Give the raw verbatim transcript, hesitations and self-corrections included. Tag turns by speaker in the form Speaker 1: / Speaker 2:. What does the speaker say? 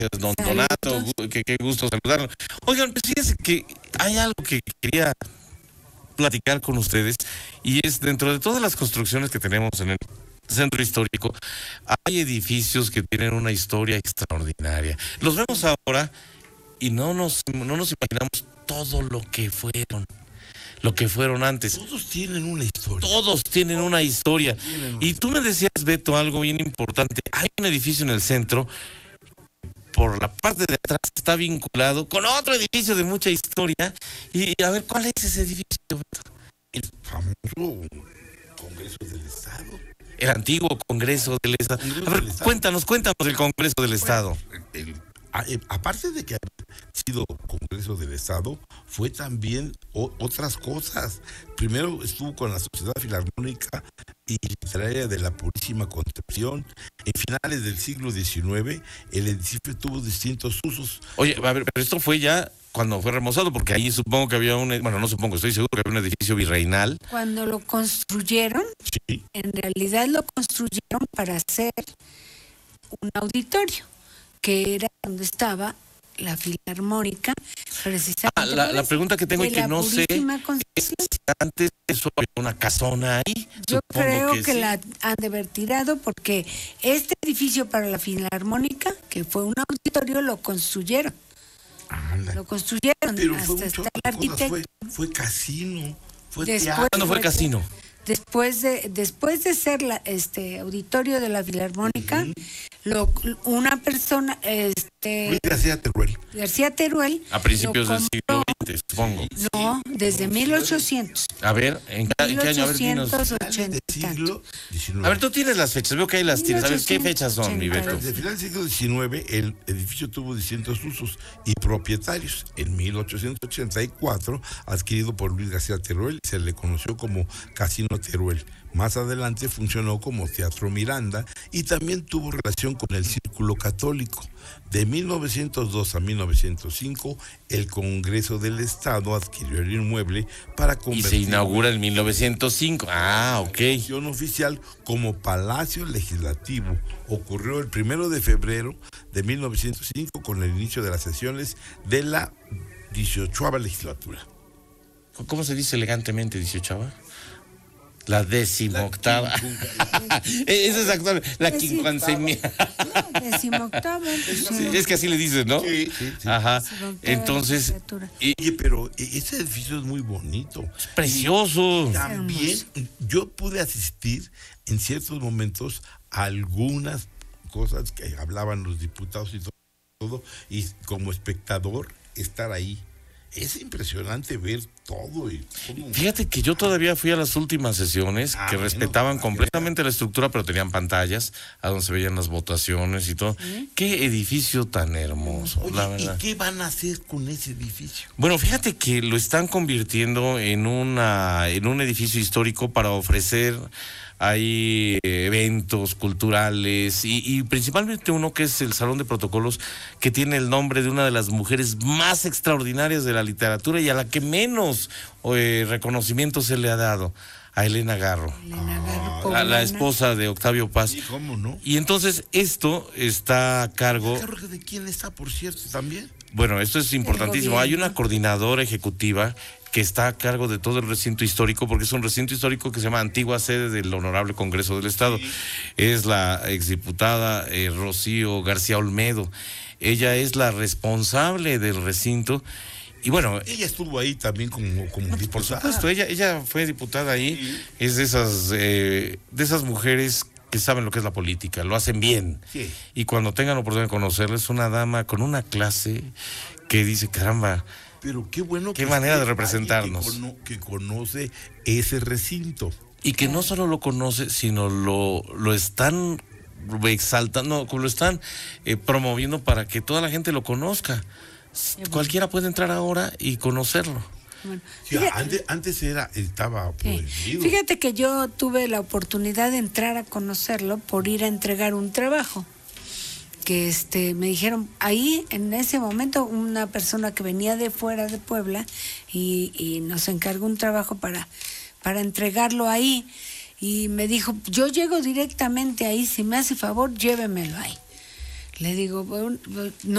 Speaker 1: don Donato, qué, qué gusto saludarlo. Oigan, pues fíjense que hay algo que quería platicar con ustedes, y es dentro de todas las construcciones que tenemos en el centro histórico, hay edificios que tienen una historia extraordinaria. Los vemos ahora y no nos, no nos imaginamos todo lo que fueron. Lo que fueron antes.
Speaker 2: Todos tienen una historia.
Speaker 1: Todos tienen una historia. Y tú me decías, Beto, algo bien importante. Hay un edificio en el centro, por la parte de atrás está vinculado con otro edificio de mucha historia. Y a ver, ¿cuál es ese edificio, Beto?
Speaker 2: El famoso Congreso del Estado.
Speaker 1: El antiguo Congreso del Estado.
Speaker 2: Congreso
Speaker 1: A ver,
Speaker 2: del Estado.
Speaker 1: cuéntanos, cuéntanos del Congreso del Estado.
Speaker 2: El, el, a, eh, aparte de que ha sido Congreso del Estado, fue también o, otras cosas. Primero estuvo con la Sociedad Filarmónica y Literaria de la Purísima Concepción. En finales del siglo diecinueve, el edificio tuvo distintos usos.
Speaker 1: Oye, a ver, pero esto fue ya cuando fue remozado, porque ahí supongo que había un, bueno, no supongo, estoy seguro que había un edificio virreinal.
Speaker 3: Cuando lo construyeron,
Speaker 2: Sí.
Speaker 3: en realidad lo construyeron para hacer un auditorio, que era donde estaba la Filarmónica, precisamente.
Speaker 1: Ah, la, la pregunta que tengo y que no sé es si antes eso había una casona ahí.
Speaker 3: Yo
Speaker 1: Supongo
Speaker 3: creo
Speaker 1: que
Speaker 3: que
Speaker 1: sí.
Speaker 3: la han de haber tirado, porque este edificio para la Filarmónica, que fue un auditorio, lo construyeron.
Speaker 2: Anda.
Speaker 3: Lo construyeron
Speaker 2: Pero fue
Speaker 3: hasta
Speaker 2: un
Speaker 3: estar
Speaker 2: chorro
Speaker 3: el
Speaker 2: de cosas,
Speaker 3: arquitecto.
Speaker 2: fue, fue casino, fue
Speaker 3: Después
Speaker 2: teatro.
Speaker 1: ¿Cuándo fue el casino?
Speaker 3: Después de después de ser la, este auditorio de la Filarmónica, uh-huh. lo, una persona, este
Speaker 2: Luis García Teruel.
Speaker 3: García Teruel,
Speaker 1: A principios del siglo veinte, supongo.
Speaker 3: No, desde mil ochocientos.
Speaker 1: A ver, ¿en, ¿en qué año? A ver, dinos.
Speaker 3: mil ochocientos ochenta y tanto.
Speaker 1: A ver, tú tienes las fechas, veo que ahí las tienes. A ver, ¿qué fechas son, mi Beto?
Speaker 2: Desde el final del siglo diecinueve, el edificio tuvo distintos usos y propietarios. En mil ochocientos ochenta y cuatro, adquirido por Luis García Teruel, se le conoció como Casino Teruel. Más adelante funcionó como Teatro Miranda y también tuvo relación con el Círculo Católico. De mil novecientos dos a mil novecientos cinco, el Congreso del Estado adquirió el inmueble para
Speaker 1: Y
Speaker 2: convertirlo
Speaker 1: se inaugura en mil novecientos cinco. Ah, ok.
Speaker 2: en función oficial como Palacio Legislativo. Ocurrió el primero de febrero de mil novecientos cinco con el inicio de las sesiones de la dieciochava legislatura.
Speaker 1: ¿Cómo se dice elegantemente, dieciochava? La decimoctava. Esa es actual. La quincuancemia.
Speaker 3: Decimoctava.
Speaker 1: Sí, es que así le dices, ¿no?
Speaker 2: Sí, sí, sí.
Speaker 1: Ajá. Entonces,
Speaker 2: y, Oye, pero ese edificio es muy bonito.
Speaker 1: Es precioso.
Speaker 2: Y también yo pude asistir en ciertos momentos a algunas cosas que hablaban los diputados y todo, y como espectador estar ahí. Es impresionante ver todo. Y cómo...
Speaker 1: Fíjate que yo todavía fui a las últimas sesiones ah, que bueno, respetaban ah, completamente la estructura, pero tenían pantallas a donde se veían las votaciones y todo. ¿Sí? Qué edificio tan hermoso,
Speaker 2: Oye,
Speaker 1: la verdad.
Speaker 2: ¿Y qué van a hacer con ese edificio?
Speaker 1: Bueno, fíjate que lo están convirtiendo en una en un edificio histórico para ofrecer hay eventos culturales y, y principalmente uno que es el Salón de Protocolos, que tiene el nombre de una de las mujeres más extraordinarias de la literatura y a la que menos eh, reconocimiento se le ha dado, a Elena Garro,
Speaker 3: Elena Garro
Speaker 1: la, la esposa de Octavio Paz.
Speaker 2: ¿Y cómo no?
Speaker 1: Y entonces esto está a cargo...
Speaker 2: ¿A cargo de quién está, por cierto, también?
Speaker 1: Bueno, esto es importantísimo. Hay una coordinadora ejecutiva que está a cargo de todo el recinto histórico, porque es un recinto histórico que se llama antigua sede del Honorable Congreso del Estado. Sí. Es la exdiputada eh, Rocío García Olmedo. Ella es la responsable del recinto. Y bueno,
Speaker 2: ella estuvo ahí también como, como
Speaker 1: no,
Speaker 2: diputada.
Speaker 1: Por supuesto, ella, ella fue diputada ahí. Sí. Es de esas, eh, de esas mujeres que saben lo que es la política, lo hacen bien. Sí. Y cuando tengan la oportunidad de conocerles, una dama con una clase que dice, caramba,
Speaker 2: pero qué bueno
Speaker 1: qué manera de representarnos.
Speaker 2: Que, cono, que conoce ese recinto.
Speaker 1: Y que no solo lo conoce, sino lo, lo están exaltando, lo están eh, promoviendo para que toda la gente lo conozca. Bueno. Cualquiera puede entrar ahora y conocerlo.
Speaker 3: Bueno,
Speaker 2: sí, fíjate, antes, antes era, estaba prohibido.
Speaker 3: Fíjate que yo tuve la oportunidad de entrar a conocerlo por ir a entregar un trabajo. Que este me dijeron, ahí en ese momento una persona que venía de fuera de Puebla y, y nos encargó un trabajo para, para entregarlo ahí. Y me dijo, yo llego directamente ahí, si me hace favor, llévemelo ahí. Le digo, bueno, no